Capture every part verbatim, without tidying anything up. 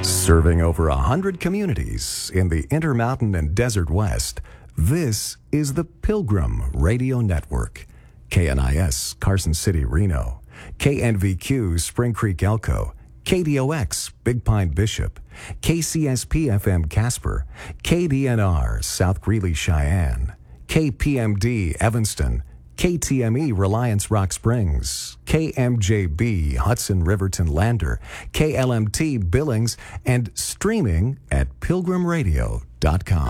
Serving over a hundred communities in the Intermountain and Desert West, this is the Pilgrim Radio Network. K N I S, Carson City, Reno. K N V Q, Spring Creek, Elko. K D O X, Big Pine, Bishop. K C S P F M, Casper. K D N R, South Greeley, Cheyenne. K P M D, Evanston. K T M E, Reliance Rock Springs, K M J B, Hudson Riverton Lander, K L M T Billings, and streaming at pilgrim radio dot com.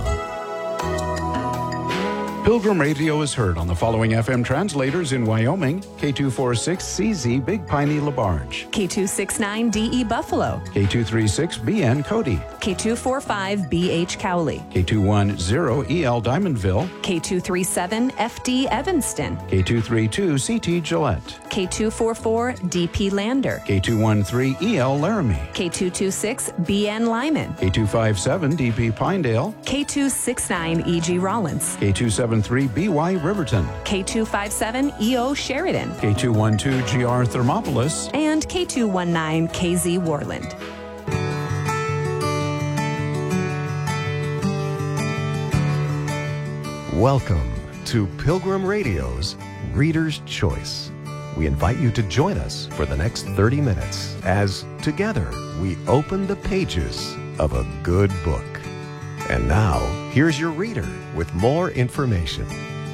Pilgrim Radio is heard on the following F M translators in Wyoming: K two forty-six C Z Big Piney LaBarge, K two sixty-nine D E Buffalo, K two thirty-six B N Cody, K two forty-five B H Cowley, K two ten E L Diamondville, K two thirty-seven F D Evanston, K two thirty-two C T Gillette, K two forty-four D P Lander, K two thirteen E L Laramie, K two twenty-six B N Lyman, K two fifty-seven D P Pinedale, K two sixty-nine E G Rollins, K two seventy-three B Y Riverton, K two fifty-seven E O Sheridan, K two twelve G R Thermopolis, and K two nineteen K Z Worland. Welcome to Pilgrim Radio's Reader's Choice. We invite you to join us for the next thirty minutes as together we open the pages of a good book. And now, here's your reader with more information.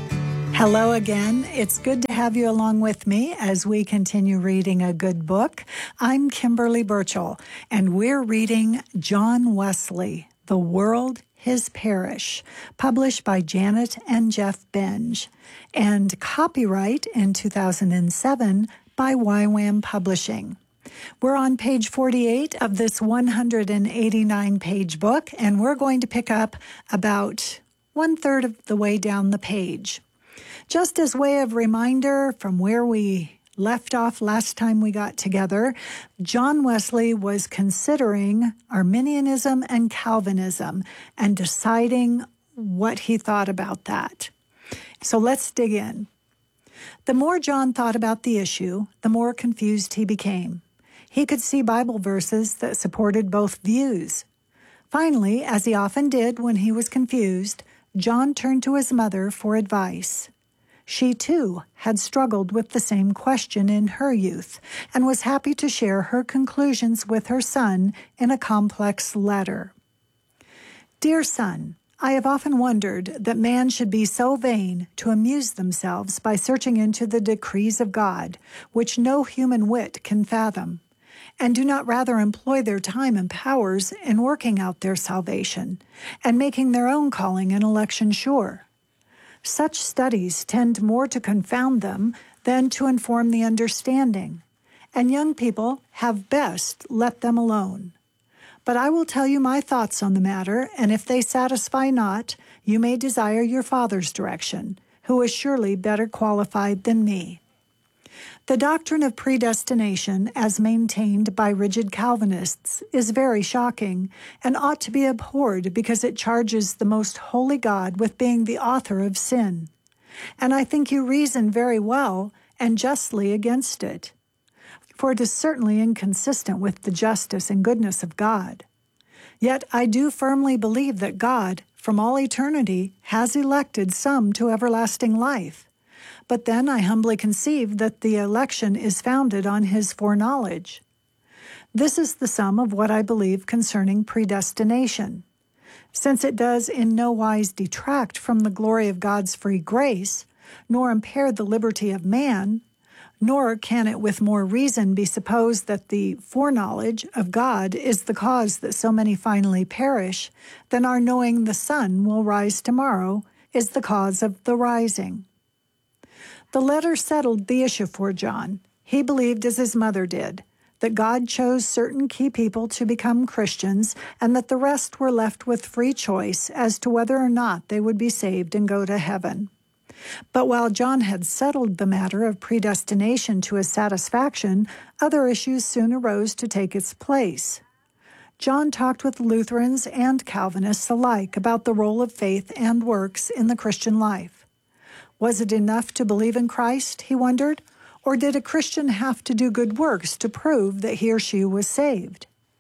Hello again. It's good to have you along with me as we continue reading a good book. I'm Kimberly Burchell, and we're reading John Wesley, The World, His Parish, published by Janet and Jeff Benge, and copyright in two thousand seven by Y WAM Publishing. We're on page forty-eight of this one hundred eighty-nine page book, and we're going to pick up about one-third of the way down the page. Just as way of reminder from where we left off last time we got together, John Wesley was considering Arminianism and Calvinism and deciding what he thought about that. So let's dig in. The more John thought about the issue, the more confused he became. He could see Bible verses that supported both views. Finally, as he often did when he was confused, John turned to his mother for advice. She, too, had struggled with the same question in her youth and was happy to share her conclusions with her son in a complex letter. Dear son, I have often wondered that man should be so vain to amuse themselves by searching into the decrees of God, which no human wit can fathom, and do not rather employ their time and powers in working out their salvation and making their own calling and election sure. Such studies tend more to confound them than to inform the understanding, and young people have best let them alone. But I will tell you my thoughts on the matter, and if they satisfy not, you may desire your father's direction, who is surely better qualified than me. The doctrine of predestination, as maintained by rigid Calvinists, is very shocking and ought to be abhorred because it charges the most holy God with being the author of sin. And I think you reason very well and justly against it, for it is certainly inconsistent with the justice and goodness of God. Yet I do firmly believe that God, from all eternity, has elected some to everlasting life. But then I humbly conceive that the election is founded on his foreknowledge. This is the sum of what I believe concerning predestination. Since it does in no wise detract from the glory of God's free grace, nor impair the liberty of man, nor can it with more reason be supposed that the foreknowledge of God is the cause that so many finally perish, then our knowing the sun will rise tomorrow is the cause of the rising. The letter settled the issue for John. He believed, as his mother did, that God chose certain key people to become Christians and that the rest were left with free choice as to whether or not they would be saved and go to heaven. But while John had settled the matter of predestination to his satisfaction, other issues soon arose to take its place. John talked with Lutherans and Calvinists alike about the role of faith and works in the Christian life. Was it enough to believe in Christ, he wondered, or did a Christian have to do good works to prove that he or she was saved?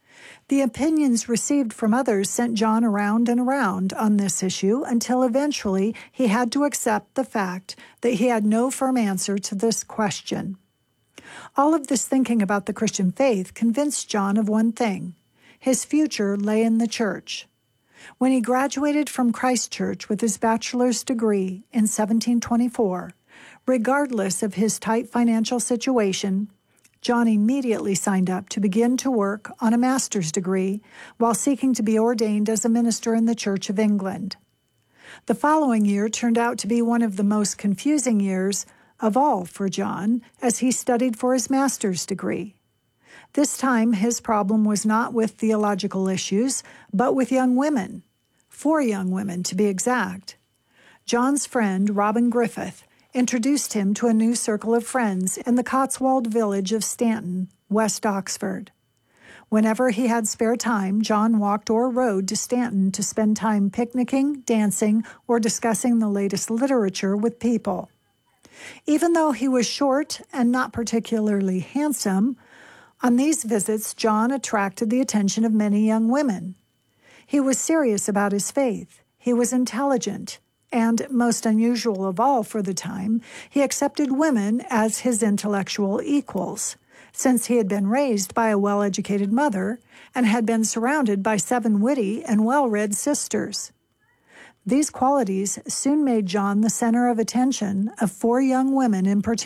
The opinions received from others sent John around and around on this issue until eventually he had to accept the fact that he had no firm answer to this question. All of this thinking about the Christian faith convinced John of one thing: his future lay in the church. When he graduated from Christ Church with his bachelor's degree in seventeen twenty-four, regardless of his tight financial situation, John immediately signed up to begin to work on a master's degree while seeking to be ordained as a minister in the Church of England. The following year turned out to be one of the most confusing years of all for John as he studied for his master's degree. This time, his problem was not with theological issues, but with young women, four young women to be exact. John's friend, Robin Griffith, introduced him to a new circle of friends in the Cotswold village of Stanton, West Oxford. Whenever he had spare time, John walked or rode to Stanton to spend time picnicking, dancing, or discussing the latest literature with people. Even though he was short and not particularly handsome, on these visits, John attracted the attention of many young women. He was serious about his faith. He was intelligent. And, most unusual of all for the time, he accepted women as his intellectual equals, since he had been raised by a well-educated mother and had been surrounded by seven witty and well-read sisters. These qualities soon made John the center of attention of four young women in particular.